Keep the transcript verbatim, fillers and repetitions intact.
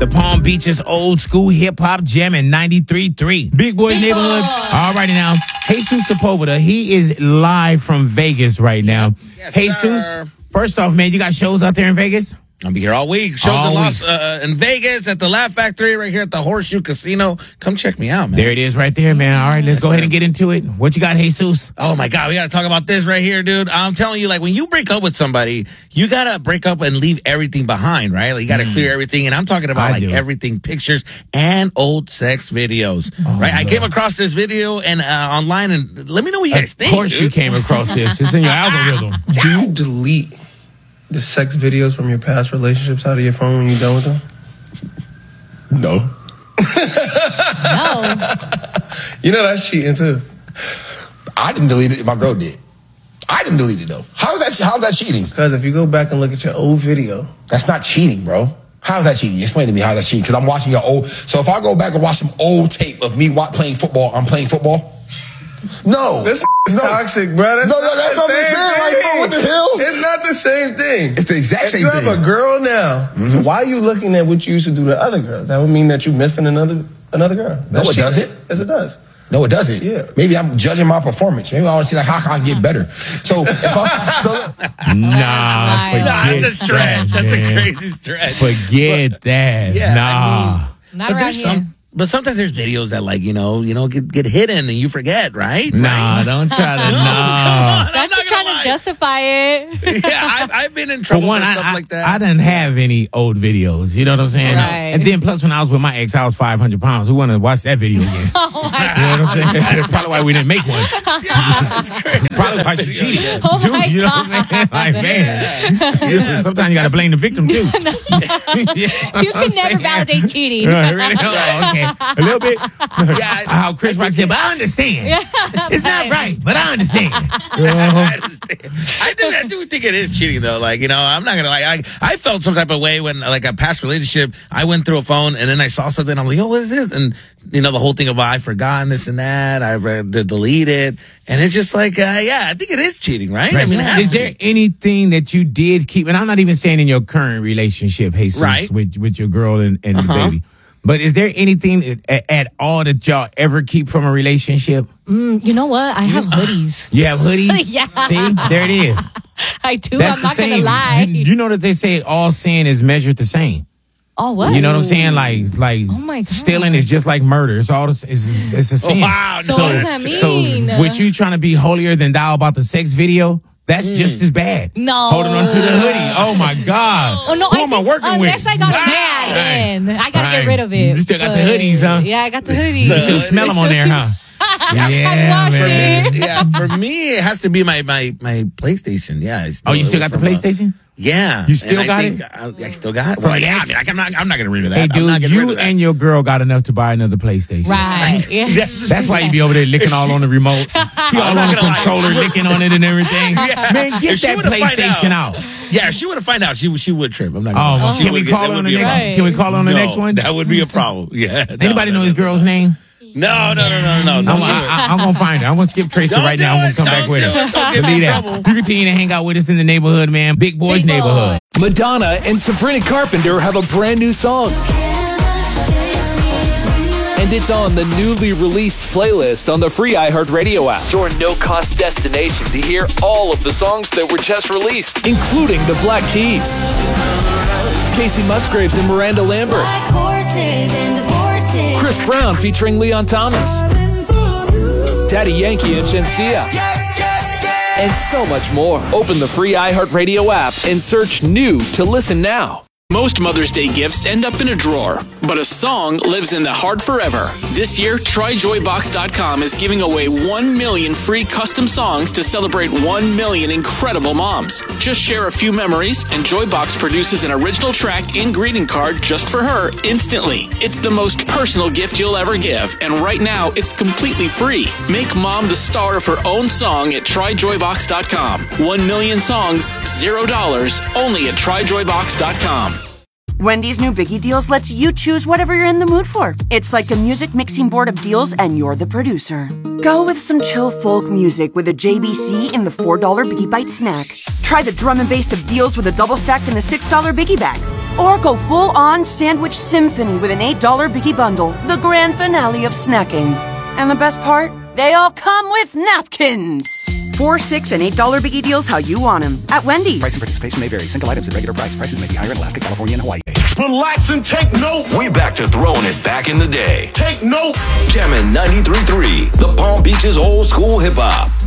The Palm Beaches old school hip hop jam in ninety-three point three. Big Boys Neighborhood. All righty now. Jesus Sepulveda, he is live from Vegas right now. Yes, Jesus, sir. First off, man, you got shows out there in Vegas? I'll be here all week. Shows All in, Las, week. uh, in Vegas at the Laugh Factory, right here at the Horseshoe Casino. Come check me out, man. There it is right there, man. All right, let's Yes, go ahead sir. and get into it. What you got, Jesus? Oh my God, we gotta talk about this right here, dude. I'm telling you, like when you break up with somebody, you gotta break up and leave everything behind, right? Like you gotta clear everything. And I'm talking about I like do. everything, pictures and old sex videos, right? I came across this video and uh, online, and let me know what you guys Of think. course you dude. came across this. It's in your algorithm. Do you delete the sex videos from your past relationships out of your phone when you're done with them? No. No. You know that's cheating too. I didn't delete it. My girl did. I didn't delete it though. How's that? How's that cheating? Because if you go back and look at your old video, That's not cheating, bro. How's that cheating? Explain to me how that's cheating. Because I'm watching your old. So if I go back and watch some old tape of me wa- playing football, I'm playing football. No, this is no. toxic, bro. That's No, no, not that's the what I'm same saying. Like, thing. bro, what the hell? It's not the same thing. It's the exact if same you thing. have a girl now, Mhm. why are you looking at what you used to do to other girls? That would mean that you're missing another another girl. No, it cheating. doesn't. Yes, it does. No, it doesn't. Yeah. Maybe I'm judging my performance. Maybe I want to see like how can I get better. So if I, so, Nah, Nah, forget Nah, that's a stretch. that, That's a man. crazy stretch. Forget that. Yeah, nah. I mean, Not but around there's here. some, but sometimes there's videos that like you know, you know, get get hidden and you forget, right? Nah, Right? don't try to. No, nah. come on, I'm Not not you trying gonna to justify it. lie. Yeah, I've, I've been in For trouble one, for I, stuff I, like that. I didn't have any old videos. You know what I'm saying? Right. And then plus, when I was with my ex, I was five hundred pounds. Who want to watch that video again? Oh my You know what I'm saying? That's probably why we didn't make one. Probably why she cheated. Oh too, my you know what I'm saying? Like, man. You know, sometimes you got to blame the victim, too. You can never validate cheating. Really? Oh, okay. A little bit. Yeah, How Chris Rock said, but I understand. It's not right, but I understand. I understand. I do, I do think it is cheating, though. Like, you know, I'm not gonna lie. I, I felt some type of way when, like, a past relationship, I went through a phone and then I saw something. I'm like, oh, what is this? And you know, the whole thing about I forgot this and that. I've uh, deleted, and it's just like, uh, yeah, I think it is cheating, right? Right. I mean, it has is to there be. anything that you did keep? And I'm not even saying in your current relationship, Jesus, Right. with with your girl and, and Uh-huh. the baby. But is there anything at, at all that y'all ever keep from a relationship? Mm, you know what? I have hoodies. You have hoodies? Yeah. See, there it is. I do. That's I'm the not going same. to lie. You, you know that they say all sin is measured the same. Oh, what? You know what I'm saying? Like, like Oh my God. stealing is just like murder. It's all it's, it's, it's a sin. wow. So what does that mean? So, with you trying to be holier than thou about the sex video, that's just as bad. No. Holding on to the hoodie. Oh my God. Oh no! Who I am I think working unless with? I got Wow. mad, then I gotta Right. get rid of it. You still got the But- hoodies, huh? Yeah, I got the hoodies. You still smell them on there, huh? I washed man. it. Yeah, for me, it has to be my my my PlayStation. Yeah. I Oh, you still it got the was from, uh, PlayStation? Yeah. You still And I got think it? I, I still got it. From Well, an yeah, I ex? mean, I, I'm not. I'm not gonna rid of that. Hey, I'm dude, not getting rid you of that. and your girl got enough to buy another PlayStation. Right. Yeah. Yes. That's why you be over there licking all on the remote. You all I'm not on the gonna lie. controller, licking on it and everything. Man, get If she that would've find PlayStation out. Yeah, if she would have find out, she would- she would trip. I'm not. Oh, Gonna lie. well, She can would we get- call that her on would the be a next? problem. Can we call her on the No, next one? That would be a problem. Yeah. no, Anybody no, know no, his no. girl's name? No, no, no, no, no. I'm, Don't do I, it. I, I'm gonna find her. I'm gonna skip Tracy Don't right do now. I'm gonna it. come back Don't with do her. it. Don't get me Believe in that. trouble. You continue to hang out with us in the neighborhood, man. Big Boys Big boy. Neighborhood. Madonna and Sabrina Carpenter have a brand new song. And it's on the newly released playlist on the free iHeartRadio app. Your no-cost destination to hear all of the songs that were just released, including the Black Keys, Casey Musgraves and Miranda Lambert, Chris Brown featuring Leon Thomas, Daddy Yankee and Shensia, and so much more. Open the free iHeartRadio app and search new to listen now. Most Mother's Day gifts end up in a drawer, but a song lives in the heart forever. This year, Try Joy Box dot com is giving away one million free custom songs to celebrate one million incredible moms. Just share a few memories, and Joybox produces an original track and greeting card just for her instantly. It's the most personal gift you'll ever give, and right now, it's completely free. Make mom the star of her own song at Try Joy Box dot com. One million songs, zero dollars, only at Try Joy Box dot com. Wendy's new Biggie Deals lets you choose whatever you're in the mood for. It's like a music mixing board of deals, and you're the producer. Go with some chill folk music with a J B C in the four dollar Biggie Bite snack. Try the drum and bass of deals with a double stack in the six dollar Biggie bag. Or go full-on sandwich symphony with an eight dollar Biggie Bundle, the grand finale of snacking. And the best part? They all come with napkins. Four, six, and eight dollar Biggie deals how you want them. At Wendy's. Price and participation may vary. Single items at regular price. Prices may be higher in Alaska, California, and Hawaii. Relax and take notes. We back to throwing it back in the day. Take notes. Jammin' ninety-three point three, the Palm Beach's old school hip hop.